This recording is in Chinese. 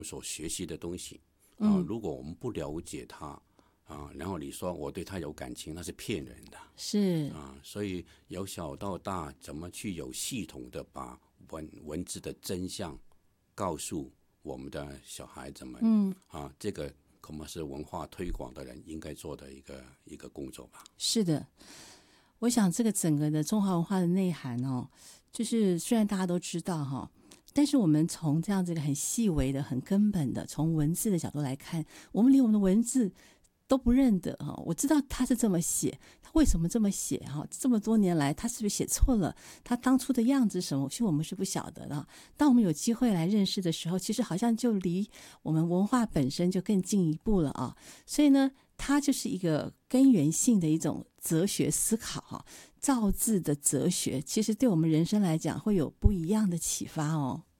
所学习的东西如果我们不了解它然后你说我对它有感情，那是骗人的。 是所以由小到大，怎么去有系统的把文字的真相告诉我们的小孩子们，这个恐怕是文化推广的人应该做的一个工作吧。 是的，我想这个整个的中华文化的内涵就是虽然大家都知道但是我们从这样子一个很细微的、很根本的，从文字的角度来看，我们连我们的文字都不认得我知道他是这么写，他为什么这么写这么多年来他是不是写错了，他当初的样子是什么，其实我们是不晓得的。当我们有机会来认识的时候，其实好像就离我们文化本身就更进一步了所以呢，它就是一个根源性的一种哲学思考造字的哲学，其实对我们人生来讲会有不一样的启发